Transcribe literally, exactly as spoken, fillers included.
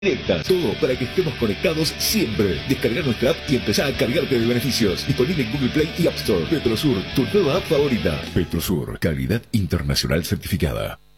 directas. Todo para que estemos conectados siempre. Descarga nuestra app y empezá a cargarte de beneficios. Disponible en Google Play y App Store. Petrosur, tu nueva app favorita. Petrosur, calidad internacional certificada.